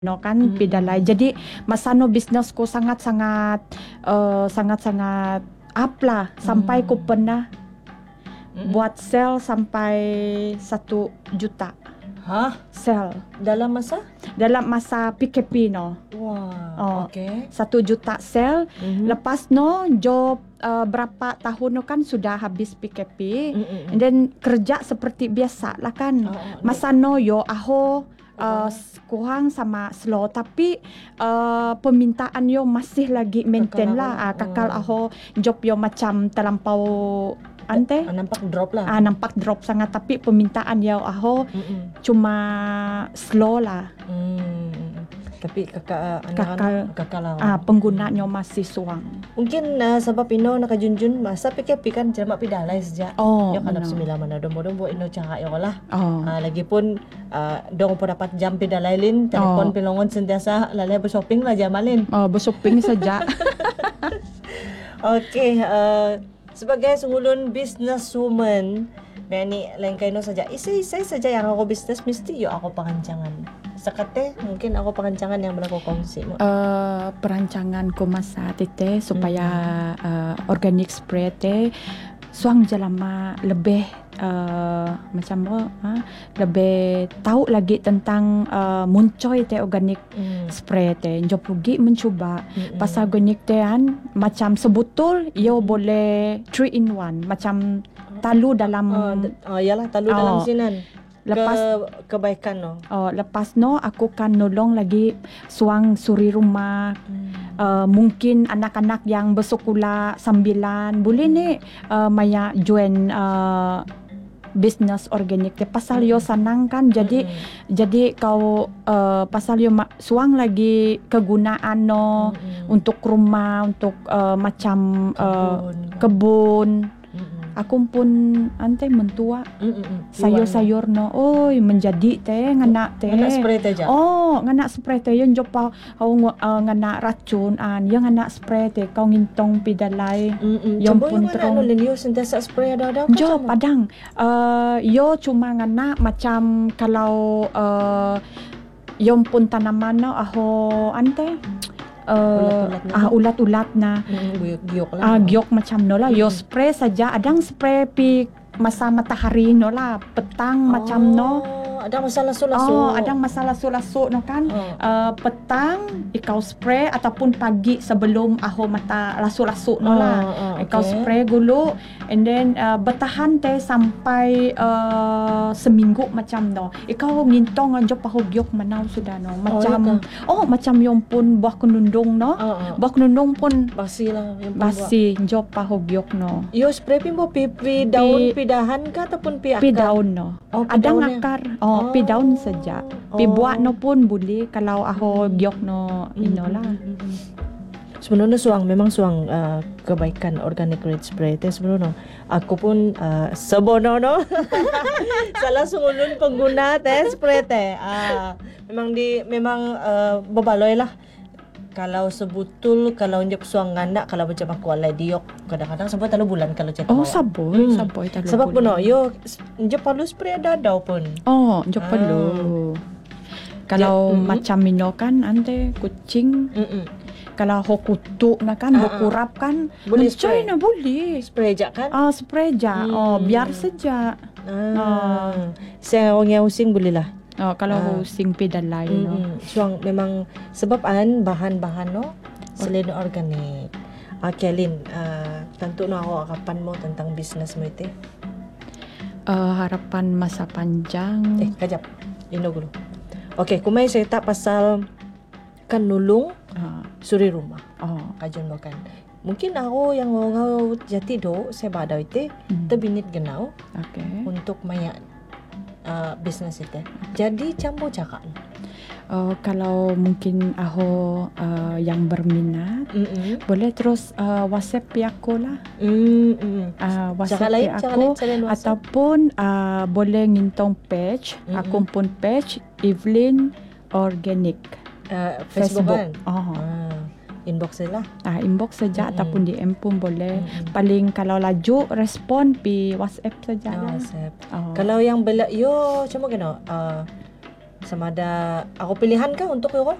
no kan pidalay. Jadi masano business ko sangat-sangat sangat-sangat up lah sampai ko pernah buat sell sampai 1 juta. Hah? Sell Dalam masa? PKP no. Wah, okay. 1 juta sell. Lepas no job berapa tahun no kan sudah habis PKP. And then kerja seperti biasa lah kan. Masa no yo aho kurang sama slow tapi permintaan yo masih lagi maintain lah. Kakal aho job yo macam terlampau ante nampak drop lah. Nampak drop sangat tapi permintaan yo aho cuma slow lah. Tapi kakak lah. Penggunanya masih suang. Mungkin sebab ino nakajunjun masa PKP kan jamak pidalay sejak. Yo kalap semila mana dombo ino cakap yo lah. Lagipun dong po dapat jam pidalay lin, telepon pilongon sentiasa lalay bershopping lah jamalin. Bershopping saja. Okay, sebagai sungulun businesswoman, ni lain kayo saja. Isa-isa saja yang ako business mesti yo ako pangancangan. Sakate mungkin ako pangancangan yang berlaku kongsi mo. Perancangan ko masa tete supaya organic spray te suang jalama lebih macam lebih tahu lagi tentang muncoy te organic spray te. Jo pergi mencuba pasal organic te kan macam sebutul yo boleh 3 in 1 macam talu dalam yalah talu dalam sinan. Lepas kebaikan no. Lepas no aku kan nolong lagi suang suri rumah. Mungkin anak-anak yang bersekolah sambilan boleh ni maya join business organik te pasal yo sanang kan jadi kau pasal yo suang lagi kegunaan no untuk rumah untuk macam kebun. Aku pun ante mentua sayur-sayur no menjadi teh ngana teh spray teh ja. Ngana spray teh yon jopa ngana racun yang ngana spray teh kau ngintong pidalay yon pun terong yo sentiasa spray ada jo padang yo cuma ngana macam kalau yon pun tanaman no aho ante ulat-ulat na giok lah. Giok macam no lah. Yo spray saja. Adang spray pi masa matahari no lah. Petang macam no. Ada masalah lasu-lasu. Ada masalah lasu-lasu no kan. Petang ikau spray ataupun pagi sebelum aho mata lasu-lasu no lah. Ikau spray dulu and then bertahan teh sampai seminggu macam no. Ikau ngintong anjo paho giok manau sudah no. Macam macam yung pun buah kenundung no. Buah kenundung pun basi lah yung basi anjo paho giok no. Yo spray pin mo pi daun pidahan ka ataupun pi akar? Pi daun no. Adang akar. Pi daun saja. Pi buah no pun boleh kalau aho giok no inolah. Sebenarnya memang suang kebaikan organic red spray teh sebenarnya. Aku pun sebono no. Salah sungulun pengguna teh spray teh. Memang babaloy lah. Kalau sebutul kalau njep suang nganda kalau macam aku alai diok kadang-kadang sampai 3 bulan kalau cek. Saboy 3 bulan. Sebab puno yo njep palu spray dadau pun. Njep palu. Kalau macam mino kan ante kucing. Kalau ho kutu na kan kurap kan boleh spray na boleh. Spray ja kan? Spray ja. Biar saja. Saya orang yang using boleh lah. Kalau sing pedalay no. Suang memang sebab bahan-bahan no selain organik. Kelin, tentu no ako harapan mo tentang bisnes mo ite. Harapan masa panjang. Kajap. Ino gulo. Okay, kumay cerita pasal kan nulung suri rumah. Kajon mo kan. Mungkin ako yang ngaw jati do saya badaw ite tabinit genaw. Okay. Untuk maya bisnes itu. Jadi cambo cakap. Kalau mungkin aho yang berminat boleh terus WhatsApp aku lah. WhatsApp aku ataupun boleh ngintong page. Aku pun page Evelyn Organic Facebook. Inbox saja lah. Inbox saja ataupun DM pun boleh. Paling kalau laju respon pi WhatsApp saja lah. WhatsApp. Kalau yang bela yo cuma kena Samada ako pilihan ka untuk ko.